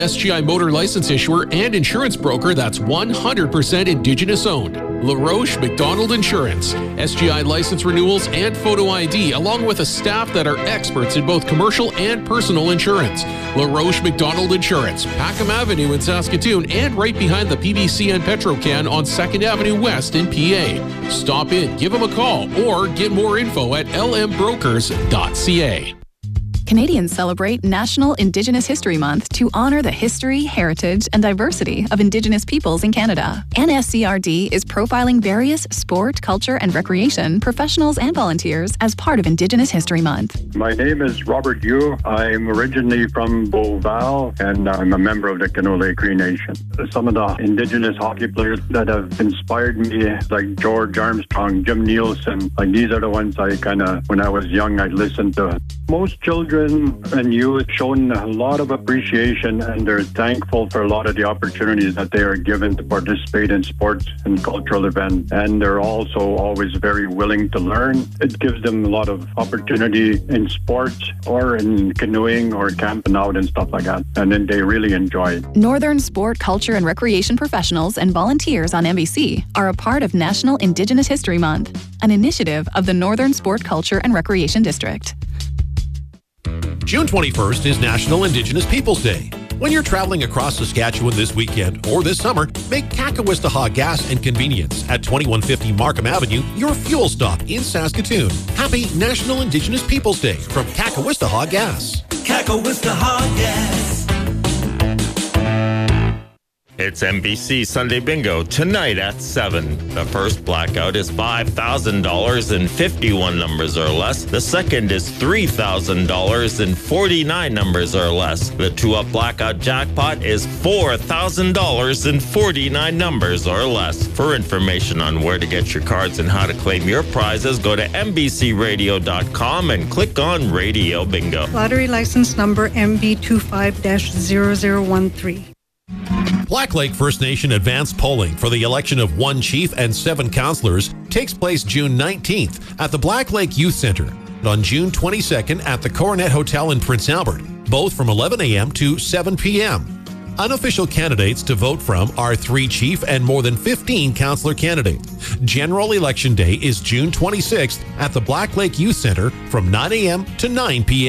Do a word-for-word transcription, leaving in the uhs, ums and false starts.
S G I Motor License Issuer and Insurance Broker that's one hundred percent Indigenous owned. LaRoche McDonald Insurance. S G I license renewals and photo I D, along with a staff that are experts in both commercial and personal insurance. LaRoche McDonald Insurance, Packham Avenue in Saskatoon, and right behind the P B C and Petrocan on second Avenue West in P A. Stop in, give them a call, or get more info at l m brokers dot c a. Canadians celebrate National Indigenous History Month to honor the history, heritage, and diversity of Indigenous peoples in Canada. N S C R D is profiling various sport, culture, and recreation professionals and volunteers as part of Indigenous History Month. My name is Robert Yu. I'm originally from Beauval, and I'm a member of the Canoe Cree Nation. Some of the Indigenous hockey players that have inspired me, like George Armstrong, Jim Nielsen, like these are the ones I kind of, when I was young, I listened to. Most children and youth shown a lot of appreciation, and they're thankful for a lot of the opportunities that they are given to participate in sports and cultural events. And they're also always very willing to learn. It gives them a lot of opportunity in sports or in canoeing or camping out and stuff like that. And then they really enjoy it. Northern sport, culture, and recreation professionals and volunteers on N B C are a part of National Indigenous History Month, an initiative of the Northern Sport, Culture, and Recreation District. June twenty-first is National Indigenous Peoples Day. When you're traveling across Saskatchewan this weekend or this summer, make Kakowistaha Gas and Convenience at twenty-one fifty Markham Avenue your fuel stop in Saskatoon. Happy National Indigenous Peoples Day from Kakowistaha Gas. Kakowistaha Gas. It's N B C Sunday Bingo tonight at seven. The first blackout is five thousand dollars and fifty-one numbers or less. The second is three thousand dollars and forty-nine numbers or less. The two-up blackout jackpot is four thousand dollars and forty-nine numbers or less. For information on where to get your cards and how to claim your prizes, go to n b c radio dot com and click on Radio Bingo. Lottery license number M B two five zero zero one three. Black Lake First Nation advanced polling for the election of one chief and seven councillors takes place June nineteenth at the Black Lake Youth Centre, and on June twenty-second at the Coronet Hotel in Prince Albert, both from eleven a m to seven p m Unofficial candidates to vote from are three chief and more than fifteen councillor candidates. General Election Day is June twenty-sixth at the Black Lake Youth Centre from nine a m to nine p m